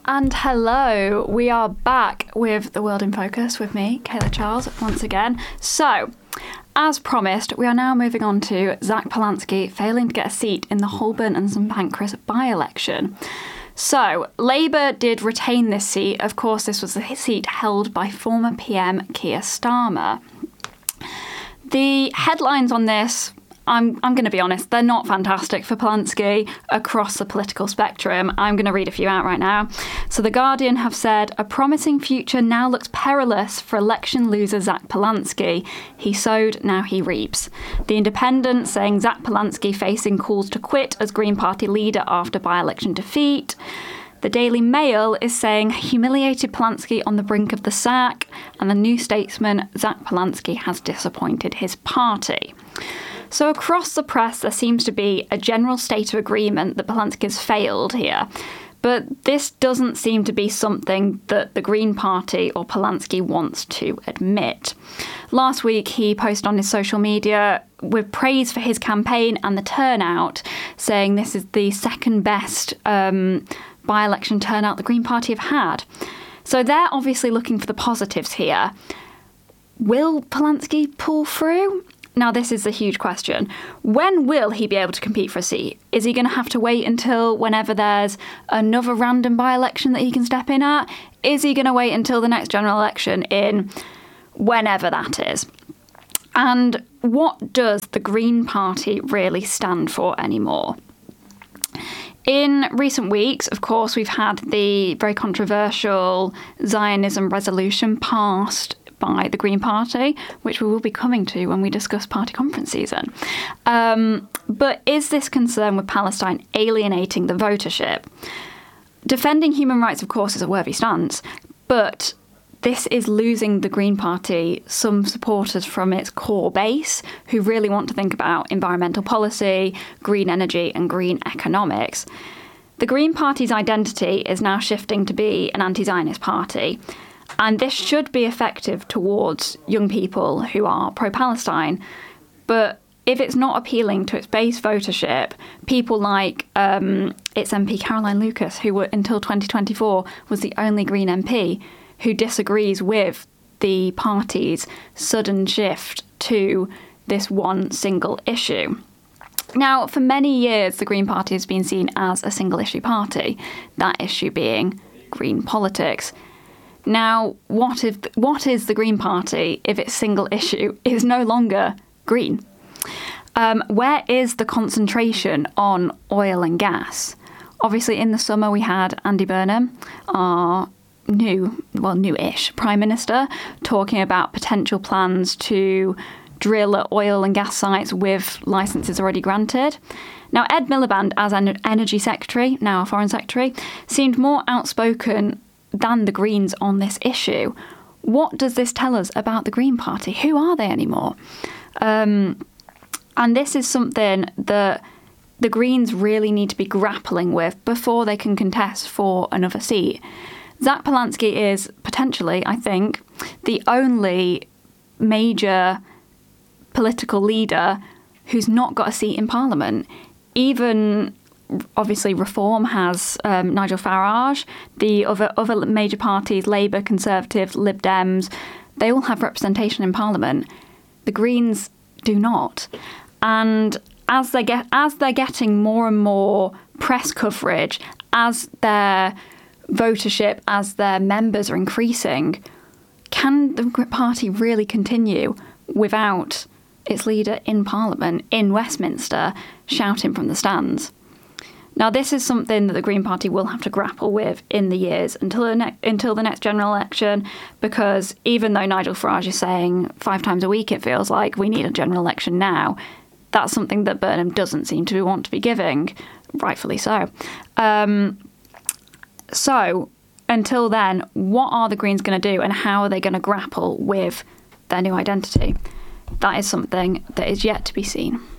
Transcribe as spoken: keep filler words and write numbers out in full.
And hello, we are back with The World in Focus with me, Kayla Charles, once again. So, as promised, we are now moving on to Zach Polansky failing to get a seat in the Holborn and Saint Pancras by-election. So, Labour did retain this seat. Of course, this was the seat held by former P M Keir Starmer. The headlines on this, I'm I'm going to be honest, they're not fantastic for Polansky across the political spectrum. I'm going to read a few out right now. So The Guardian have said, a promising future now looks perilous for election loser Zach Polansky. He sowed, now he reaps. The Independent saying Zach Polansky facing calls to quit as Green Party leader after by-election defeat. The Daily Mail is saying humiliated Polansky on the brink of the sack. And the New Statesman, Zach Polansky has disappointed his party. So across the press, there seems to be a general state of agreement that Polansky has failed here. But this doesn't seem to be something that the Green Party or Polansky wants to admit. Last week, he posted on his social media with praise for his campaign and the turnout, saying this is the second best um, by-election turnout the Green Party have had. So they're obviously looking for the positives here. Will Polansky pull through? Now, this is a huge question. When will he be able to compete for a seat? Is he going to have to wait until whenever there's another random by-election that he can step in at? Is he going to wait until the next general election in whenever that is? And what does the Green Party really stand for anymore? In recent weeks, of course, we've had the very controversial Zionism resolution passed by the Green Party, which we will be coming to when we discuss party conference season. Um, but is this concern with Palestine alienating the votership? Defending human rights, of course, is a worthy stance, but this is losing the Green Party some supporters from its core base who really want to think about environmental policy, green energy and green economics. The Green Party's identity is now shifting to be an anti-Zionist party. And this should be effective towards young people who are pro-Palestine. But if it's not appealing to its base votership, people like um, its M P Caroline Lucas, who were, until twenty twenty-four was the only Green M P who disagrees with the party's sudden shift to this one single issue. Now, for many years, the Green Party has been seen as a single-issue party, that issue being green politics. Now, what if what is the Green Party if its single issue is no longer green? Um, where is the concentration on oil and gas? Obviously, in the summer, we had Andy Burnham, our new, well, new-ish Prime Minister, talking about potential plans to drill at oil and gas sites with licences already granted. Now, Ed Miliband, as an Energy Secretary, now a Foreign Secretary, seemed more outspoken than the Greens on this issue. What does this tell us about the Green Party? Who are they anymore? Um, and this is something that the Greens really need to be grappling with before they can contest for another seat. Zach Polansky is potentially, I think, the only major political leader who's not got a seat in Parliament. Even obviously, Reform has um, Nigel Farage. The other other major parties, Labour, Conservative, Lib Dems, they all have representation in Parliament. The Greens do not. And as they get as they're getting more and more press coverage, as their votership, as their members are increasing, can the party really continue without its leader in Parliament, in Westminster, shouting from the stands? Now, this is something that the Green Party will have to grapple with in the years until the, ne- until the next general election, because even though Nigel Farage is saying five times a week it feels like we need a general election now, that's something that Burnham doesn't seem to want to be giving, rightfully so. Um, so, until then, what are the Greens going to do and how are they going to grapple with their new identity? That is something that is yet to be seen.